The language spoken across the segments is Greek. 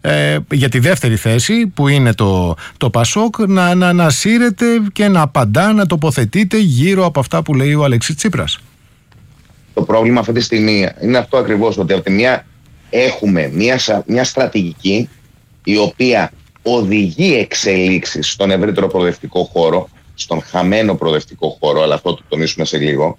για τη δεύτερη θέση που είναι το Πασόκ να σύρεται και να απαντά, να τοποθετείται γύρω από αυτά που λέει ο Αλέξης Τσίπρας. Το πρόβλημα αυτή τη στιγμή είναι αυτό ακριβώς, ότι από τη μια έχουμε μια στρατηγική η οποία οδηγεί εξελίξεις στον ευρύτερο προοδευτικό χώρο, στον χαμένο προοδευτικό χώρο, αλλά αυτό το τονίσουμε σε λίγο.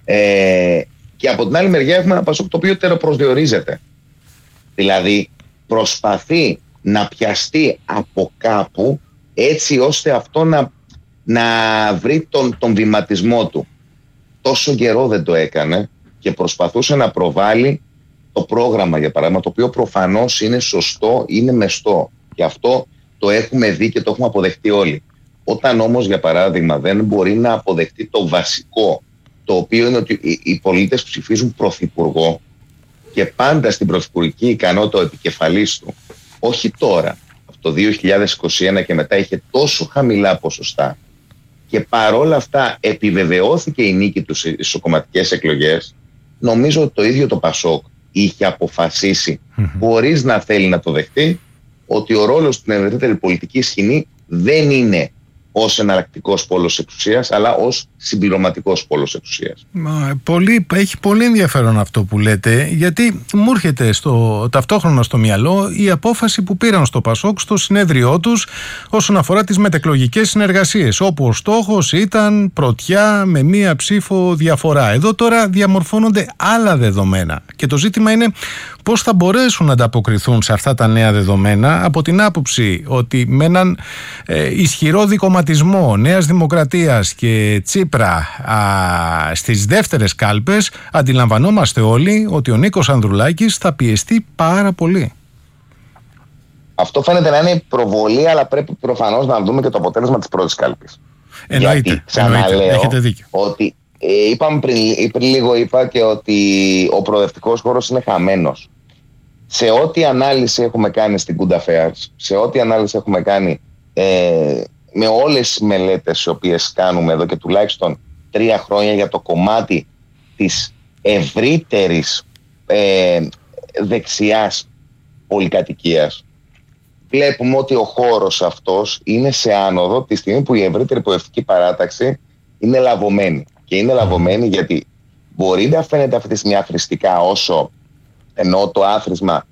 Και από την άλλη μεριά έχουμε ένα Πασόκ το οποίο τεροπροσδιορίζεται. Δηλαδή προσπαθεί να πιαστεί από κάπου έτσι ώστε αυτό να βρει τον βηματισμό του. Τόσο καιρό δεν το έκανε και προσπαθούσε να προβάλλει το πρόγραμμα, για παράδειγμα, το οποίο προφανώς είναι σωστό, είναι μεστό. Και αυτό το έχουμε δει και το έχουμε αποδεχτεί όλοι. Όταν όμως, για παράδειγμα, δεν μπορεί να αποδεχτεί το βασικό, το οποίο είναι ότι οι πολίτες ψηφίζουν πρωθυπουργό και πάντα στην πρωθυπουργική ικανότητα ο επικεφαλής του, όχι τώρα, από το 2021 και μετά είχε τόσο χαμηλά ποσοστά και παρόλα αυτά επιβεβαιώθηκε η νίκη του στις κομματικές εκλογές, νομίζω ότι το ίδιο το Πασόκ είχε αποφασίσει, χωρίς να θέλει να το δεχτεί, ότι ο ρόλος στην ευρύτερη πολιτική σκηνή δεν είναι ως εναλλακτικός πόλος εξουσίας, αλλά ως συμπληρωματικός πόλος εξουσίας. Έχει πολύ ενδιαφέρον αυτό που λέτε, γιατί μου έρχεται ταυτόχρονα στο μυαλό η απόφαση που πήραν στο Πασόκ στο συνέδριό τους όσον αφορά τις μετεκλογικές συνεργασίες, όπου ο στόχος ήταν πρωτιά με μία ψήφο διαφορά. Εδώ τώρα διαμορφώνονται άλλα δεδομένα και το ζήτημα είναι πώς θα μπορέσουν να ανταποκριθούν σε αυτά τα νέα δεδομένα, από την άποψη ότι με έναν ισχυρό δικομματισμό Νέας Δημοκρατίας και Τσίπρα στις δεύτερες κάλπες, αντιλαμβανόμαστε όλοι ότι ο Νίκος Ανδρουλάκης θα πιεστεί πάρα πολύ. Αυτό φαίνεται να είναι προβολή, αλλά πρέπει προφανώς να δούμε και το αποτέλεσμα της πρώτης κάλπης. Εννοείται, έχετε δίκιο. Ότι πριν λίγο είπα και ότι ο προοδευτικός χώρος είναι χαμένος. Σε ό,τι ανάλυση έχουμε κάνει στην Good Affairs, σε ό,τι ανάλυση έχουμε κάνει με όλες τις μελέτες τις οποίες κάνουμε εδώ και τουλάχιστον 3 χρόνια για το κομμάτι της ευρύτερης δεξιάς πολυκατοικίας, βλέπουμε ότι ο χώρος αυτός είναι σε άνοδο τη στιγμή που η ευρύτερη προοδευτική παράταξη είναι λαβωμένη. Και είναι λαβωμένη γιατί μπορεί να φαίνεται αυτή τη στιγμή αθρηστικά, όσο εννοώ το άθροισμα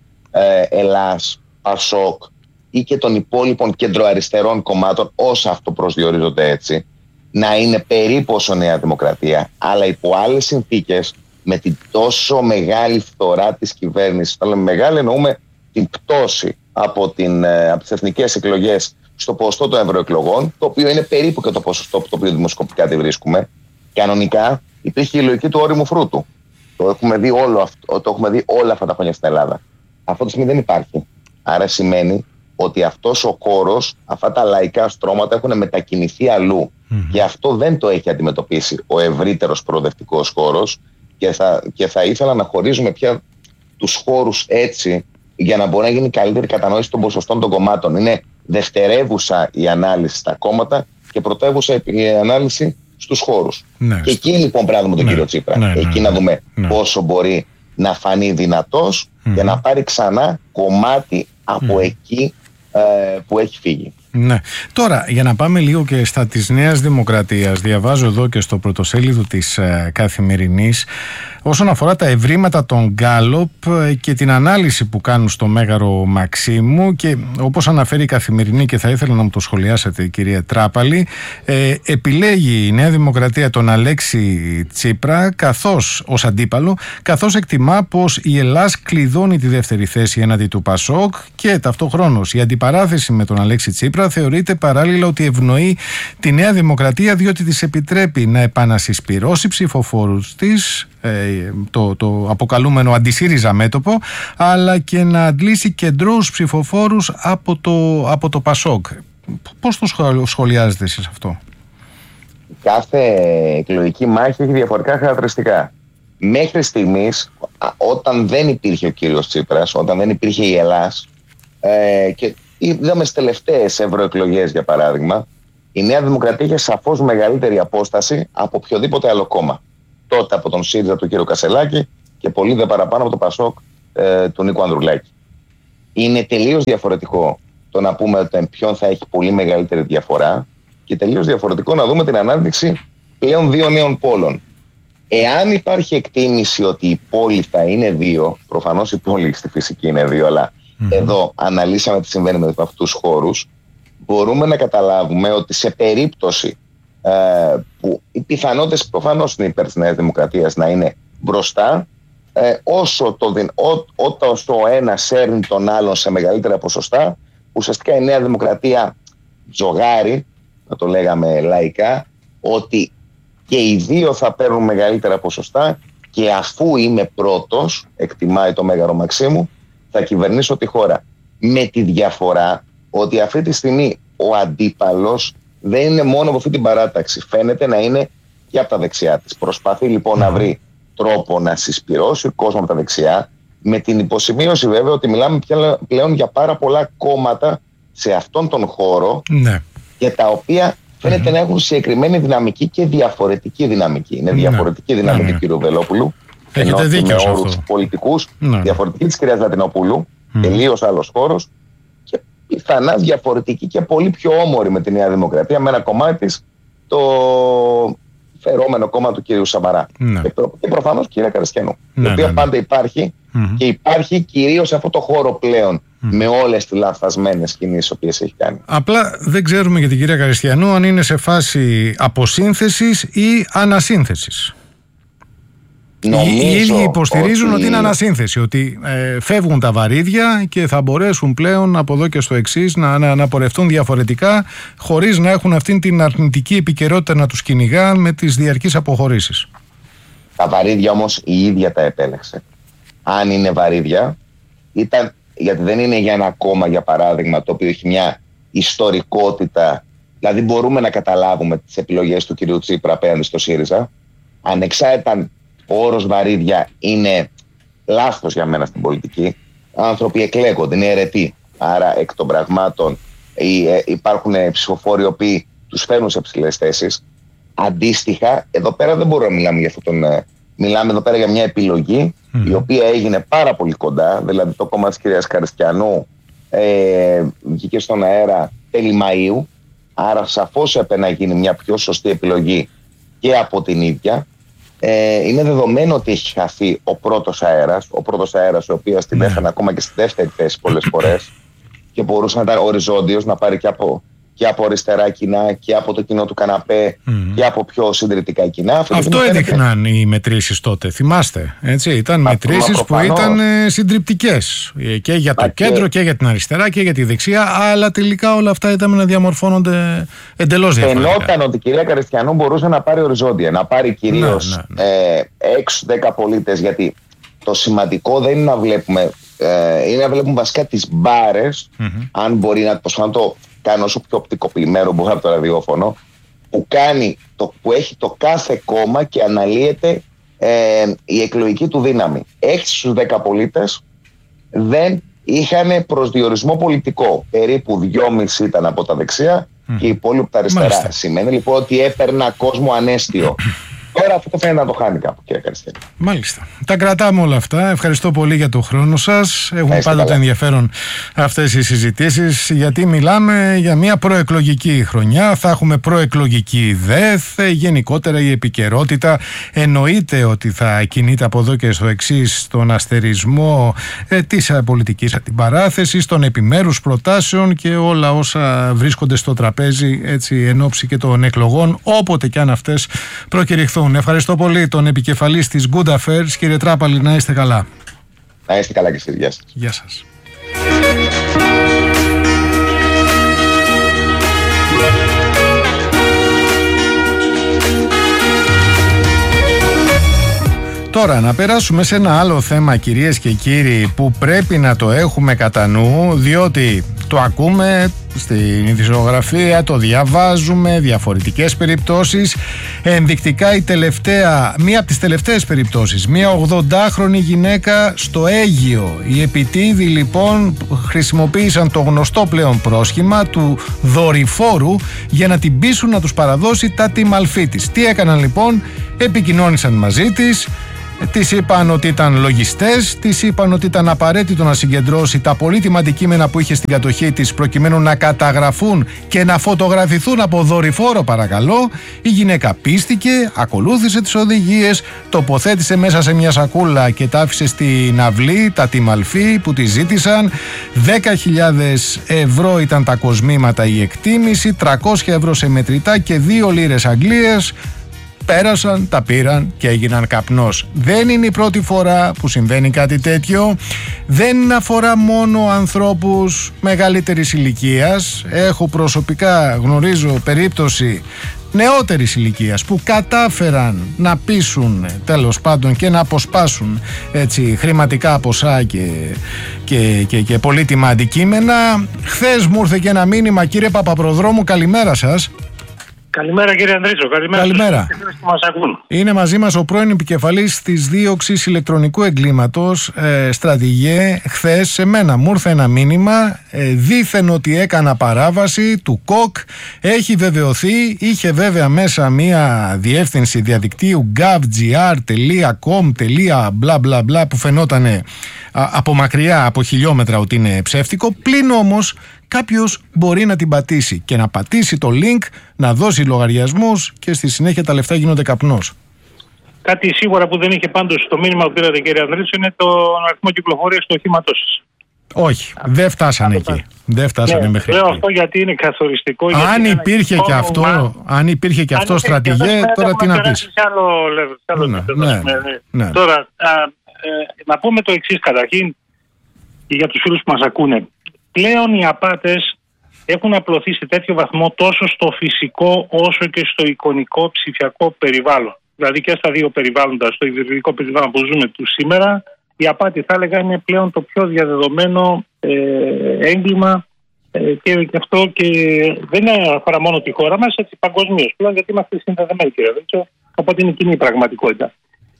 Ελλάς, Πασόκ ή και των υπόλοιπων κεντροαριστερών κομμάτων, όσα αυτό προσδιορίζονται έτσι, να είναι περίπου όσο Νέα Δημοκρατία, αλλά υπό άλλες συνθήκες, με την τόσο μεγάλη φθορά της κυβέρνησης, όταν μεγάλη εννοούμε την πτώση από τις εθνικές εκλογές στο ποσοστό των ευρωεκλογών, το οποίο είναι περίπου και το ποσοστό το οποίο δημοσκοπικά τη βρίσκουμε. Κανονικά υπήρχε η λογική του όριμου φρούτου. Το έχουμε δει όλα αυτά τα χρόνια στην Ελλάδα. Αυτό τη στιγμή δεν υπάρχει. Άρα σημαίνει ότι αυτός ο χώρος, αυτά τα λαϊκά στρώματα έχουν μετακινηθεί αλλού. Και αυτό δεν το έχει αντιμετωπίσει ο ευρύτερος προοδευτικός χώρος και θα ήθελα να χωρίζουμε πια τους χώρους έτσι για να μπορεί να γίνει καλύτερη κατανόηση των ποσοστών των κομμάτων. Είναι δευτερεύουσα η ανάλυση στα κόμματα και πρωτεύουσα η ανάλυση στους χώρους. Ναι. Και εκεί λοιπόν πρέπει να δούμε τον κύριο Τσίπρα. Εκεί να δούμε πόσο μπορεί να φανεί δυνατός για να πάρει ξανά κομμάτι από εκεί που έχει φύγει. Ναι. Τώρα, για να πάμε λίγο και στα της Νέας Δημοκρατίας, διαβάζω εδώ και στο πρωτοσέλιδο της Καθημερινής όσον αφορά τα ευρήματα των Γκάλοπ και την ανάλυση που κάνουν στο Μέγαρο Μαξίμου, και όπως αναφέρει η Καθημερινή, και θα ήθελα να μου το σχολιάσετε, κυρία Τράπαλη, επιλέγει η Νέα Δημοκρατία τον Αλέξη Τσίπρα ως αντίπαλο, καθώς εκτιμά πως η Ελλάς κλειδώνει τη δεύτερη θέση έναντι του Πασόκ, και ταυτόχρονος η αντιπαράθεση με τον Αλέξη Τσίπρα θεωρείται παράλληλα ότι ευνοεί τη Νέα Δημοκρατία, διότι της επιτρέπει να επανασυσπυρώσει ψηφοφόρους της, το αποκαλούμενο αντισύριζα μέτωπο, αλλά και να αντλήσει κεντρώους ψηφοφόρους από το Πασόκ. Πώς το σχολιάζετε εσείς αυτό? Κάθε εκλογική μάχη έχει διαφορετικά χαρακτηριστικά. Μέχρι στιγμής, όταν δεν υπήρχε ο κύριος Τσίπρας, όταν δεν υπήρχε η Ελλάς, και είδαμε στις τελευταίες ευρωεκλογές για παράδειγμα, η Νέα Δημοκρατία είχε σαφώς μεγαλύτερη απόσταση από οποιοδήποτε άλλο κόμμα. Τότε από τον ΣΥΡΙΖΑ του κ. Κασελάκη και πολύ δε παραπάνω από το Πασόκ του Νίκου Ανδρουλάκη. Είναι τελείως διαφορετικό το να πούμε ποιον θα έχει πολύ μεγαλύτερη διαφορά και τελείως διαφορετικό να δούμε την ανάδειξη πλέον 2 νέων πόλων. Εάν υπάρχει εκτίμηση ότι η πόλη θα είναι 2, προφανώς η πόλη στη φυσική είναι 2, αλλά εδώ αναλύσαμε τι συμβαίνει με αυτούς τους χώρους, μπορούμε να καταλάβουμε ότι σε περίπτωση που οι πιθανότητες προφανώς είναι υπέρ της Νέας Δημοκρατίας να είναι μπροστά, όσο ο ένας σέρνει τον άλλον σε μεγαλύτερα ποσοστά, ουσιαστικά η Νέα Δημοκρατία τζογάρει, να το λέγαμε λαϊκά, ότι και οι 2 θα παίρνουν μεγαλύτερα ποσοστά και αφού είμαι πρώτος, εκτιμάει το Μέγαρο Μαξίμου, θα κυβερνήσω τη χώρα. Με τη διαφορά ότι αυτή τη στιγμή ο αντίπαλος δεν είναι μόνο από αυτή την παράταξη. Φαίνεται να είναι και από τα δεξιά της. Προσπαθεί λοιπόν να βρει τρόπο να συσπυρώσει κόσμο από τα δεξιά, με την υποσημείωση βέβαια ότι μιλάμε πλέον για πάρα πολλά κόμματα σε αυτόν τον χώρο, και τα οποία φαίνεται να έχουν συγκεκριμένη δυναμική και διαφορετική δυναμική. Είναι διαφορετική δυναμική του κ. Βελόπουλου, έχετε δίκιο με όρους πολιτικούς, διαφορετική της κυρίας Λατινοπούλου, τελείως άλλος χώρος, και πιθανά διαφορετική και πολύ πιο όμορη με τη Νέα Δημοκρατία, με ένα κομμάτι της, το φερόμενο κόμμα του κ. Σαμαρά. Και προφανώς η κυρία Καριστιανού, η οποία πάντα υπάρχει και υπάρχει κυρίως σε αυτό το χώρο πλέον, με όλες τις λανθασμένες κινήσεις οποίες έχει κάνει. Απλά δεν ξέρουμε για την κυρία Καριστιανού αν είναι σε φάση αποσύνθεσης ή ανασύνθεσης. Οι ίδιοι υποστηρίζουν ότι είναι ανασύνθεση, ότι φεύγουν τα βαρύδια και θα μπορέσουν πλέον από εδώ και στο εξής να πορευτούν διαφορετικά, χωρίς να έχουν αυτήν την αρνητική επικαιρότητα να τους κυνηγά με τις διαρκείς αποχωρήσεις. Τα βαρύδια όμως η ίδια τα επέλεξε. Αν είναι βαρύδια, γιατί δεν είναι για ένα κόμμα, για παράδειγμα, το οποίο έχει μια ιστορικότητα, δηλαδή μπορούμε να καταλάβουμε τις επιλογές του κ. Τσίπρα απέναντι στο ΣΥΡΙΖΑ, ανεξάρτητα. Ο όρος βαρύδια είναι λάθος για μένα στην πολιτική. Άνθρωποι εκλέγονται, είναι αιρετοί. Άρα εκ των πραγμάτων υπάρχουν ψηφοφόροι οι οποίοι τους φέρνουν σε ψηλές θέσεις. Αντίστοιχα, εδώ πέρα δεν μπορούμε να μιλάμε για αυτόν τον. Μιλάμε εδώ πέρα για μια επιλογή η οποία έγινε πάρα πολύ κοντά. Δηλαδή το κόμμα της κυρίας Καριστιανού βγήκε στον αέρα τέλη Μαΐου. Άρα σαφώς έπρεπε να γίνει μια πιο σωστή επιλογή και από την ίδια. Είναι δεδομένο ότι έχει χαθεί ο πρώτος αέρας, ο οποίος την έφερε ακόμα και στη δεύτερη θέση πολλές φορές και μπορούσε να ήταν οριζόντιος, να πάρει και από αριστερά κοινά και από το κοινό του καναπέ και από πιο συντηρητικά κοινά. Αυτό έδειχναν οι μετρήσεις τότε, θυμάστε, έτσι, ήταν μετρήσεις που ήταν συντριπτικές και για το κέντρο και για την αριστερά και για τη δεξιά, αλλά τελικά όλα αυτά είδαμε να διαμορφώνονται εντελώς διαφορετικά. Φαινόταν ότι η κυρία Καριστιανού μπορούσε να πάρει οριζόντια, να πάρει κυρίως 6-10 πολίτες, γιατί το σημαντικό δεν είναι να βλέπουμε, είναι να βλέπουμε βασικά τις μπάρες, αν μπορεί να το κάνω όσο πιο οπτικοποιημένο μπορεί από το ραδιόφωνο, που έχει το κάθε κόμμα και αναλύεται η εκλογική του δύναμη. 6 στους 10 πολίτες δεν είχαν προσδιορισμό πολιτικό. Περίπου 2,5 ήταν από τα δεξιά και οι υπόλοιποι από τα αριστερά. Μάλιστα. Σημαίνει λοιπόν ότι έπαιρνα κόσμο ανέστιο. Τώρα αυτό φαίνεται να το χάνει κάπου, κύριε Καριστιανού. Μάλιστα. Τα κρατάμε όλα αυτά. Ευχαριστώ πολύ για τον χρόνο σας. Έχουν πάντοτε ενδιαφέρον αυτές οι συζητήσεις, γιατί μιλάμε για μια προεκλογική χρονιά. Θα έχουμε προεκλογική ΔΕΘ. Γενικότερα η επικαιρότητα εννοείται ότι θα κινείται από εδώ και στο εξής στον αστερισμό της πολιτικής αντιπαράθεσης, των επιμέρους προτάσεων και όλα όσα βρίσκονται στο τραπέζι, έτσι, εν ώψη και των εκλογών, όποτε και αν αυτές προκηρυχθούν. Ευχαριστώ πολύ τον επικεφαλής της Good Affairs, κύριε Τράπαλη, να είστε καλά. Να είστε καλά και εσείς. Γεια σας. Γεια σας. Τώρα να περάσουμε σε ένα άλλο θέμα, κυρίες και κύριοι, που πρέπει να το έχουμε κατά νου, διότι το ακούμε στην ειδησιογραφία, το διαβάζουμε, διαφορετικές περιπτώσεις. Ενδεικτικά μία από τις τελευταίες περιπτώσεις, μία 80χρονη γυναίκα στο Αίγυο. Οι επιτίδιοι λοιπόν χρησιμοποίησαν το γνωστό πλέον πρόσχημα του δορυφόρου για να την πείσουν να τους παραδώσει τα τιμαλφή της. Τι έκαναν λοιπόν? Επικοινώνησαν μαζί της, Της είπαν ότι ήταν λογιστές, της είπαν ότι ήταν απαραίτητο να συγκεντρώσει τα πολύτιμα αντικείμενα που είχε στην κατοχή της προκειμένου να καταγραφούν και να φωτογραφηθούν από δορυφόρο, παρακαλώ. Η γυναίκα πίστηκε, ακολούθησε τις οδηγίες, τοποθέτησε μέσα σε μια σακούλα και τα άφησε στην αυλή, τα τιμαλφή που τη ζήτησαν. 10.000 ευρώ ήταν τα κοσμήματα, η εκτίμηση, 300 ευρώ σε μετρητά και 2 λίρες Αγγλίες. Πέρασαν, τα πήραν και έγιναν καπνός. Δεν είναι η πρώτη φορά που συμβαίνει κάτι τέτοιο. Δεν αφορά μόνο ανθρώπους μεγαλύτερης ηλικίας. Έχω προσωπικά, γνωρίζω περίπτωση νεότερης ηλικίας που κατάφεραν να πείσουν, τέλος πάντων, και να αποσπάσουν έτσι χρηματικά ποσά και πολύτιμα αντικείμενα. Χθες μου ήρθε και ένα μήνυμα, κύριε Παπαπροδρόμου, καλημέρα σας. Καλημέρα κύριε Ανδρίτζο, καλημέρα. Είναι μαζί μας ο πρώην επικεφαλής της δίωξης ηλεκτρονικού εγκλήματος, στρατηγέ. Χθες σε μένα μου ήρθε ένα μήνυμα, δήθεν ότι έκανα παράβαση του ΚΟΚ, έχει βεβαιωθεί, είχε βέβαια μέσα μία διεύθυνση διαδικτύου gov.gr.com.bla που φαινότανε από μακριά, από χιλιόμετρα, ότι είναι ψεύτικο, πλην όμως κάποιος μπορεί να την πατήσει και να πατήσει το link, να δώσει λογαριασμούς και στη συνέχεια τα λεφτά γίνονται καπνός. Κάτι σίγουρα που δεν είχε πάντως στο μήνυμα που πήρατε κύριε Ανδρίτζο είναι τον αριθμό κυκλοφορίας του οχήματός σας. Όχι, δεν φτάσανε εκεί. Δεν φτάσανε μέχρι εκεί. Λέω αυτό γιατί είναι καθοριστικό. Αν υπήρχε και αυτό, στρατηγέ, τώρα τι να πεις. Τώρα, να πούμε το εξής καταρχήν για τους φίλους που μας ακούνε. Πλέον οι απάτες έχουν απλωθεί σε τέτοιο βαθμό τόσο στο φυσικό όσο και στο εικονικό ψηφιακό περιβάλλον. Δηλαδή και στα δύο περιβάλλοντα, στο ιδρυτικό περιβάλλον που ζούμε του σήμερα, η απάτη θα έλεγα είναι πλέον το πιο διαδεδομένο έγκλημα και αυτό και δεν αφορά μόνο τη χώρα μας, έτσι παγκοσμίως πλέον, γιατί είμαστε συνδεδεμένοι κύριε Ανδρίτζο, οπότε είναι κοινή η πραγματικότητα.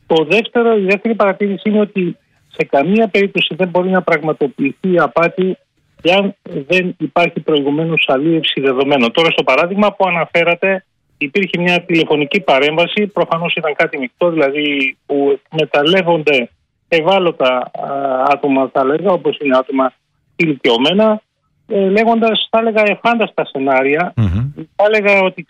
Η δεύτερη παρατήρηση είναι ότι σε καμία περίπτωση δεν μπορεί να πραγματοποιηθεί η απάτη εάν δεν υπάρχει προηγουμένως αλίευση δεδομένων. Τώρα στο παράδειγμα που αναφέρατε υπήρχε μια τηλεφωνική παρέμβαση, προφανώς ήταν κάτι μεικτό, δηλαδή που μεταλλεύονται ευάλωτα άτομα, θα λέγα, όπως είναι άτομα ηλικιωμένα, λέγοντας, θα έλεγα, εφάνταστα σενάρια. Θα έλεγα ότι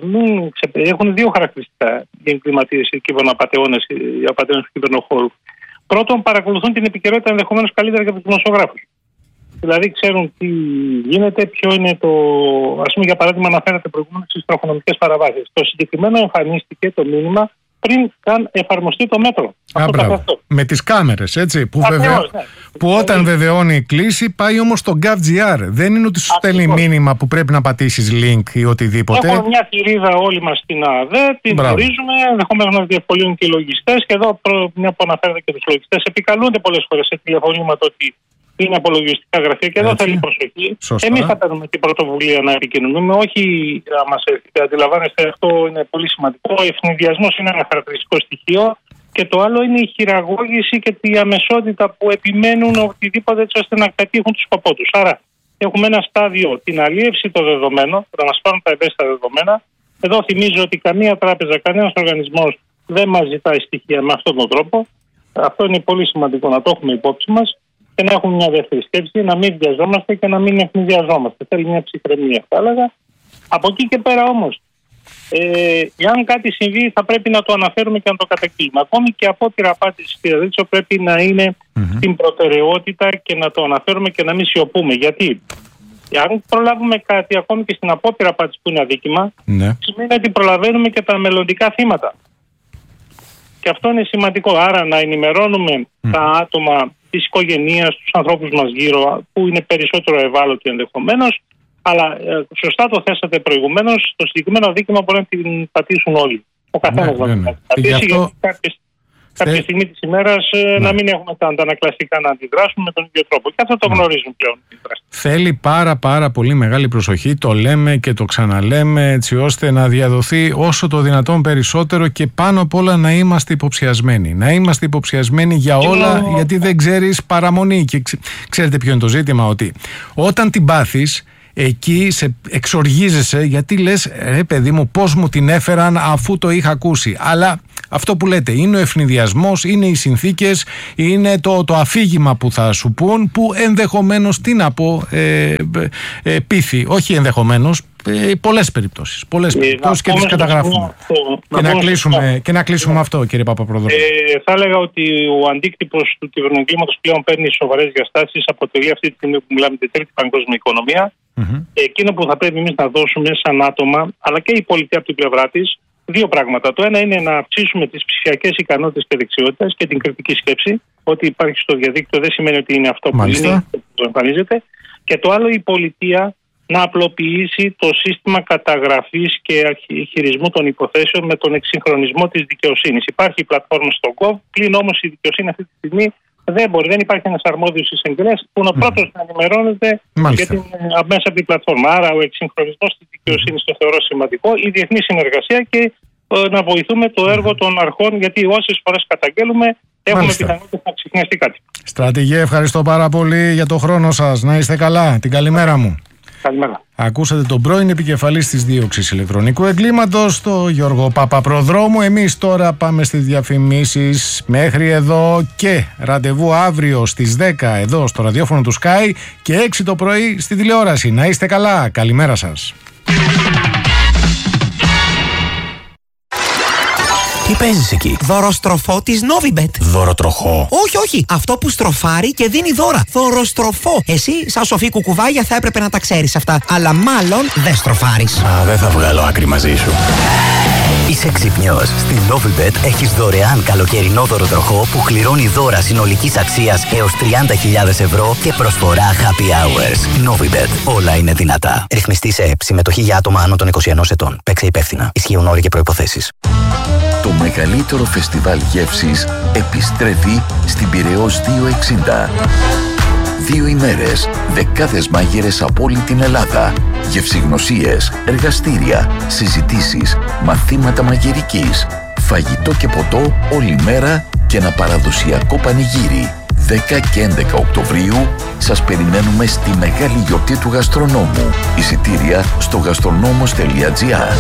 έχουν δύο χαρακτηριστικά οι εγκληματίες, οι κυβερνοαπατεώνες, οι απατεώνες του κυβερνοχώρου. Πρώτον, παρακολουθούν την επικαιρότητα ενδεχομένως καλύτερα και από τους δημοσιογράφους. Δηλαδή ξέρουν τι γίνεται, ποιο είναι το. Ας πούμε, για παράδειγμα, αναφέρατε προηγουμένως στις τροχονομικές παραβάσεις. Το συγκεκριμένο εμφανίστηκε το μήνυμα πριν καν εφαρμοστεί το μέτρο. Με τις κάμερες, έτσι. Που όταν βεβαιώνει η κλήση πάει όμως στο gov.gr. Δεν είναι ότι σου στέλνει μήνυμα που πρέπει να πατήσεις link ή οτιδήποτε. Έχουμε μια θηρίδα όλοι μας στην ΑΔΕ, την γνωρίζουμε, ενδεχομένως να διευκολύνουν και οι λογιστές. Και εδώ, μια που αναφέρετε και τους λογιστές, επικαλούνται πολλές φορές σε τηλεφωνήματα ότι είναι απολογιστικά γραφεία και εδώ θέλει προσοχή. Εμείς θα παίρνουμε την πρωτοβουλία να επικοινωνούμε, όχι να μας έρθετε. Αντιλαμβάνεστε, αυτό είναι πολύ σημαντικό. Ο ευνηδιασμός είναι ένα χαρακτηριστικό στοιχείο και το άλλο είναι η χειραγώγηση και η αμεσότητα που επιμένουν οτιδήποτε έτσι ώστε να πετύχουν το σκοπό τους. Άρα έχουμε ένα στάδιο, την αλίευση των δεδομένων, να μας πάρουν τα ευαίσθητα δεδομένα. Εδώ θυμίζω ότι καμία τράπεζα, κανένας οργανισμός δεν μας ζητάει στοιχεία με αυτόν τον τρόπο. Αυτό είναι πολύ σημαντικό να το έχουμε υπόψη μας. Και να έχουμε μια δεύτερη σκέψη, να μην βιαζόμαστε και να μην ευνηδιαζόμαστε. Θέλει μια ψυχραιμία, θα έλεγα. Από εκεί και πέρα όμως, εάν κάτι συμβεί, θα πρέπει να το αναφέρουμε και να το καταγγείλουμε. Ακόμη και απόπειρα απάτηση, κύριε Ανδρίτζο, πρέπει να είναι στην προτεραιότητα και να το αναφέρουμε και να μην σιωπούμε. Γιατί, αν προλάβουμε κάτι, ακόμη και στην απόπειρα απάτηση που είναι αδίκημα, σημαίνει ότι προλαβαίνουμε και τα μελλοντικά θύματα. Και αυτό είναι σημαντικό. Άρα, να ενημερώνουμε τα άτομα της οικογένειας, τους ανθρώπους μας γύρω, που είναι περισσότερο ευάλωτοι ενδεχομένως, αλλά σωστά το θέσατε προηγουμένως, το συγκεκριμένο αδίκημα μπορεί να την πατήσουν όλοι. Ο καθένας να την πατήσει, γιατί κάποια στιγμή της ημέρας να μην έχουμε τα αντανακλαστικά να αντιδράσουμε με τον ίδιο τρόπο. Και αυτό το γνωρίζουν πλέον. Θέλει πάρα πολύ μεγάλη προσοχή, το λέμε και το ξαναλέμε, έτσι ώστε να διαδοθεί όσο το δυνατόν περισσότερο και πάνω απ' όλα να είμαστε υποψιασμένοι. Να είμαστε υποψιασμένοι για όλα, γιατί δεν ξέρεις παραμονή. Και ξέρετε ποιο είναι το ζήτημα, ότι όταν την πάθεις, εκεί σε εξοργίζεσαι, γιατί λες, ρε παιδί μου, πώς μου την έφεραν αφού το είχα ακούσει. Αλλά αυτό που λέτε, είναι ο ευνηδιασμός, είναι οι συνθήκες, είναι το αφήγημα που θα σου πούν, που ενδεχομένως, τι να πω, πείθει, όχι ενδεχομένως, πολλές περιπτώσεις και τις καταγράφουμε. Και να κλείσουμε αυτό, κύριε Παπαπροδρόμου. Θα έλεγα ότι ο αντίκτυπος του κυβερνοεγκλήματος πλέον παίρνει σοβαρές διαστάσεις, αποτελεί αυτή τη στιγμή που μιλάμε την τρίτη παγκόσμια οικονομία. Εκείνο που θα πρέπει εμείς να δώσουμε σαν άτομα, αλλά και η πολιτεία από την πλευρά της, δύο πράγματα. Το ένα είναι να αυξήσουμε τις ψηφιακές ικανότητες και δεξιότητες και την κριτική σκέψη. Ότι υπάρχει στο διαδίκτυο δεν σημαίνει ότι είναι αυτό που είναι, που εμφανίζεται. Και το άλλο, η πολιτεία να απλοποιήσει το σύστημα καταγραφής και χειρισμού των υποθέσεων με τον εξυγχρονισμό της δικαιοσύνης. Υπάρχει η πλατφόρμα στο Gov, πλην όμως η δικαιοσύνη αυτή τη στιγμή δεν υπάρχει ένας αρμόδιος εισαγγελέας που είναι ο πρώτος να ενημερώνεται μέσα από την πλατφόρμα. Άρα ο εξυγχρονισμός της δικαιοσύνης το θεωρώ σημαντικό, η διεθνή συνεργασία και να βοηθούμε το έργο των αρχών, γιατί όσες φορές καταγγέλουμε έχουμε πιθανότητα να ξεχνιαστεί κάτι. Στρατηγέ, ευχαριστώ πάρα πολύ για το χρόνο σας. Να είστε καλά. Την καλημέρα μου. Καλημέρα. Ακούσατε τον πρώην επικεφαλής της δίωξης ηλεκτρονικού εγκλήματος, τον Γιώργο Παπαπροδρόμου. Εμείς τώρα πάμε στις διαφημίσεις. Μέχρι εδώ και ραντεβού αύριο στις 10 εδώ στο ραδιόφωνο του Sky και 6 το πρωί στη τηλεόραση. Να είστε καλά. Καλημέρα σας. Τι παίζεις εκεί? Δωροστροφό της Novibet. Δωροτροχό? Όχι. Αυτό που στροφάρει και δίνει δώρα. Δωροστροφό. Εσύ, σαν σοφή κουκουβάγια, θα έπρεπε να τα ξέρεις αυτά. Αλλά μάλλον δεν στροφάρεις. Δεν θα βγάλω άκρη μαζί σου. Είσαι ξυπνιός. Στην Novibet έχεις δωρεάν καλοκαιρινό δωροτροχό που κληρώνει δώρα συνολικής αξίας έως 30.000 ευρώ και προσφορά happy hours. Novibet. Όλα είναι δυνατά. Ρυθμιστή σε ΕΠ. Συμμετοχή για άτομα άνω των 21 ετών. Παίξε υπεύθυνα. Ισχύουν όροι και προϋποθέσεις. Το μεγαλύτερο φεστιβάλ γεύσης επιστρέφει στην Πειραιώς 260. 2 ημέρες, δεκάδες μάγειρες από όλη την Ελλάδα, γευσηγνωσίες, εργαστήρια, συζητήσεις, μαθήματα μαγειρικής, φαγητό και ποτό όλη μέρα και ένα παραδοσιακό πανηγύρι. 10 και 11 Οκτωβρίου σας περιμένουμε στη μεγάλη γιορτή του γαστρονόμου. Εισιτήρια στο gastronomos.gr.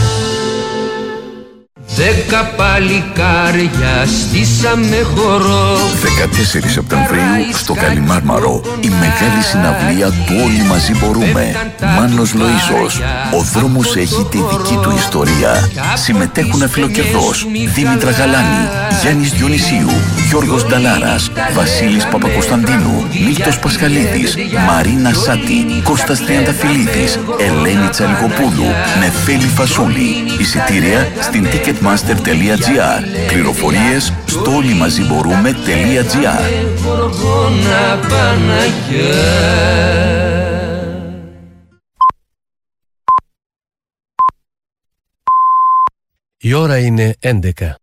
10 παλικάρια στήσαμε χορό. 14 Σεπτεμβρίου στο Καλιμάρμαρο, η μεγάλη συναυλία του Όλοι Μαζί Μπορούμε. Μάνος Λοΐσος. Ο δρόμος έχει τη δική του ιστορία. Συμμετέχουν Φιλοκερδός, Δήμητρα Γαλάνη, Γιάννης Διονυσίου, Γιώργος Νταλάρας, Βασίλης Παπακοσταντίνου, Μίλτος Πασχαλίδης, Μαρίνα Σάτη, Κώστας Τριανταφυλλίδης, Ελένη Τσαλιγοπούλου, Νεφέλη Φασούλη. Εισιτήρια στην ticketmaster.gr. Πληροφορίες στο όλοιμαζιμπορούμε.gr. Η ώρα είναι 11.